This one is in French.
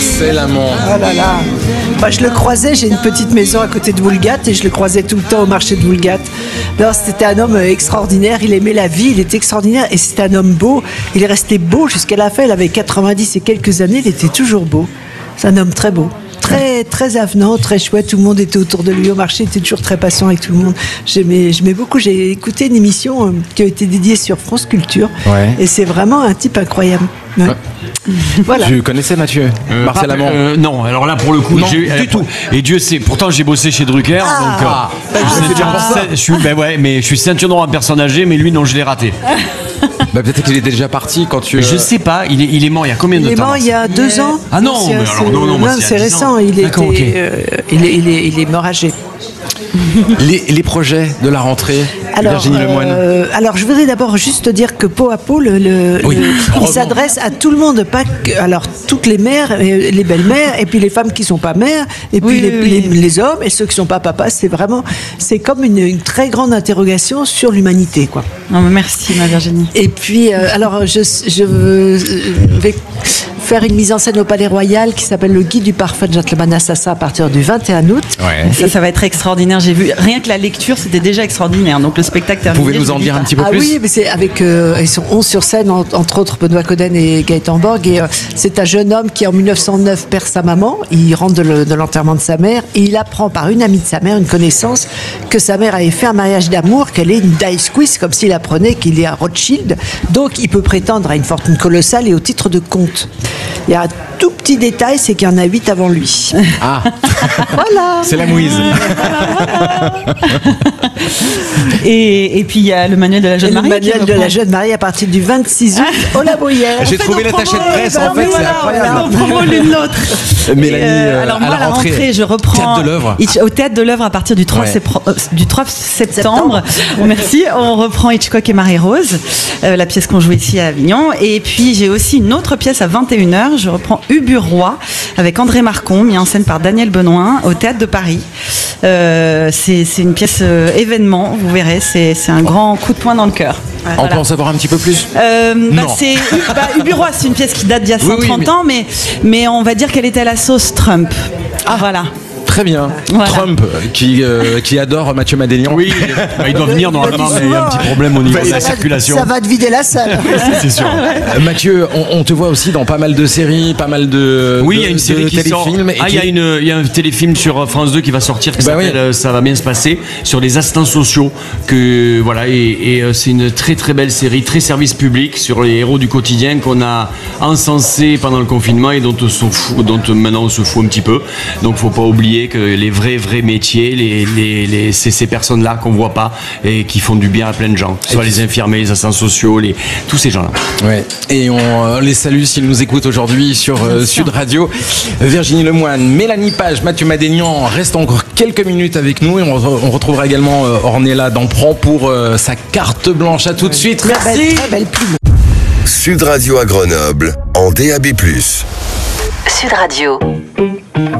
Marcel Amand. Oh là là. Bah, je le croisais, j'ai une petite maison à côté de Woolgat et je le croisais tout le temps au marché de Woolgat. Alors, c'était un homme extraordinaire, il aimait la vie, il était extraordinaire et c'était un homme beau. Il est resté beau jusqu'à la fin, il avait 90 et quelques années, il était toujours beau. C'est un homme très beau. Très, très avenant, très chouette. Tout le monde était autour de lui au marché. Il était toujours très patient avec tout le monde. J'aimais beaucoup. J'ai écouté une émission qui a été dédiée sur France Culture. Ouais. Et c'est vraiment un type incroyable. Ouais. Ouais. Voilà. Tu connaissais Mathieu Marcel Amand? Non, alors là pour le coup, non, du tout. Et Dieu sait, pourtant j'ai bossé chez Drucker, je suis ceinture noire en personne âgée, mais lui non, je l'ai raté. Bah, peut-être qu'il était déjà parti quand tu. Je sais pas, il est mort il y a combien de temps? Il est mort il y a 2 ans. Ah non, mais alors non, c'est récent. Il est mort âgé. Les projets de la rentrée, Virginie Lemoine. Alors, je voudrais d'abord juste dire que Pot à Pot, il s'adresse à tout le monde, pas que, alors toutes les mères, les belles-mères, et puis les femmes qui sont pas mères, et puis les hommes et ceux qui sont pas papas. C'est comme une très grande interrogation sur l'humanité, quoi. Oh, merci, ma Virginie. Et puis, alors, je vais faire une mise en scène au Palais Royal qui s'appelle Le Guide du parfum gentleman assassin à partir du 21 août. Ouais. Ça va être extraordinaire. J'ai vu, rien que la lecture, c'était déjà extraordinaire. Donc le spectacle terminé. Vous pouvez nous en dire un petit peu plus? Oui, mais c'est avec, ils sont 11 sur scène, entre autres Benoît Coden et Gaëtan Borg. Et c'est un jeune homme qui, en 1909, perd sa maman. Il rentre de l'enterrement de sa mère et il apprend par une amie de sa mère, une connaissance, que sa mère avait fait un mariage d'amour, qu'elle est une dice quiz, comme s'il apprenait qu'il est à Rothschild. Donc il peut prétendre à une fortune colossale et au titre de comte. Il y a un tout petit détail, c'est qu'il y en a 8 avant lui. Ah. Voilà. C'est la mouise. Voilà. Et puis il y a le manuel de la jeune mariée. Le manuel de la jeune mariée à partir du 26 août au La Bruyère. J'ai trouvé l'attaché de presse, en fait, c'est incroyable. On promo l'une l'autre. Mélanie, alors moi, à la rentrée, je reprends Théâtre de l'œuvre. Au Théâtre de l'œuvre à partir du 3 septembre. Merci. On reprend Hitchcock et Marie-Rose, la pièce qu'on joue ici à Avignon. Et puis j'ai aussi une autre pièce à 21h. Je reprends Ubu-Roi avec André Marcon, mis en scène par Daniel Benoît au Théâtre de Paris. C'est une pièce événement, vous verrez, c'est un grand coup de poing dans le cœur. On peut en savoir un petit peu plus? Non. Ubu-Roi, c'est une pièce qui date d'il y a 130 ans, mais on va dire qu'elle était à la sauce Trump. Ah voilà. Très bien. Voilà. Trump, qui adore Mathieu Madénian. Oui, il doit venir normalement, mais il y a un petit problème au niveau de la circulation. Ça va te vider la salle. C'est sûr. Mathieu, on te voit aussi dans pas mal de séries, pas mal de oui, il y a une série qui sort. Il y a un téléfilm sur France 2 qui va sortir qui s'appelle Ça va bien se passer, sur les assistants sociaux. Et c'est une très très belle série, très service public, sur les héros du quotidien qu'on a encensé pendant le confinement et dont maintenant on se fout un petit peu. Donc faut pas oublier que les vrais métiers, c'est ces personnes-là qu'on voit pas et qui font du bien à plein de gens, soit les infirmiers, les assistants sociaux, tous ces gens-là. Ouais. Et on les salue s'ils nous écoutent aujourd'hui sur Sud Radio. Virginie Lemoine, Mélanie Page, Mathieu Madénian restent encore quelques minutes avec nous et on retrouvera également Ornella Dampron pour sa carte blanche. À tout de suite. Merci. Très belle plume. Sud Radio à Grenoble en DAB+. Sud Radio.